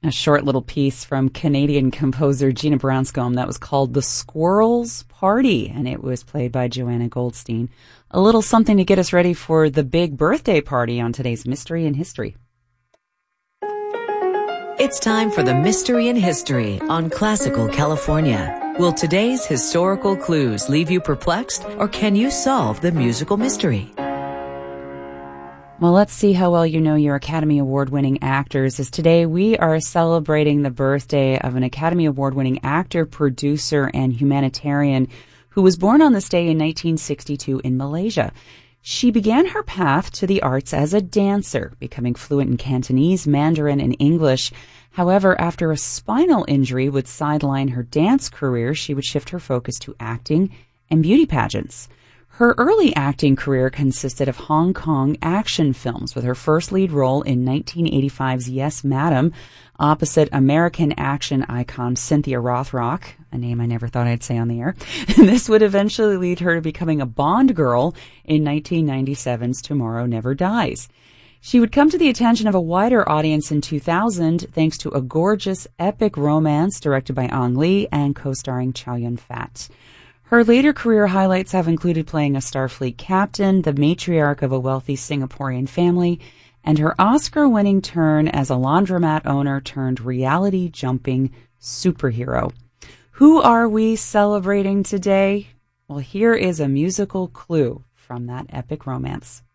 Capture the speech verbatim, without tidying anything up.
A short little piece from Canadian composer Gina Branscombe that was called The Squirrels Party, and it was played by Joanna Goldstein. A little something to get us ready for the big birthday party on today's Mystery in History. It's time for the Mystery in History on Classical California. Will today's historical clues leave you perplexed, or can you solve the musical mystery? Well, let's see how well you know your Academy Award-winning actors, as today we are celebrating the birthday of an Academy Award-winning actor, producer, and humanitarian who was born on this day in nineteen sixty-two in Malaysia. She began her path to the arts as a dancer, becoming fluent in Cantonese, Mandarin, and English. However, after a spinal injury would sideline her dance career, she would shift her focus to acting and beauty pageants. Her early acting career consisted of Hong Kong action films, with her first lead role in nineteen eighty-five's Yes, Madam, opposite American action icon Cynthia Rothrock, a name I never thought I'd say on the air. This would eventually lead her to becoming a Bond girl in nineteen ninety-seven's Tomorrow Never Dies. She would come to the attention of a wider audience in two thousand thanks to a gorgeous epic romance directed by Ang Lee and co-starring Chow Yun-fat. Her later career highlights have included playing a Starfleet captain, the matriarch of a wealthy Singaporean family, and her Oscar-winning turn as a laundromat owner turned reality-jumping superhero. Who are we celebrating today? Well, here is a musical clue from that epic romance.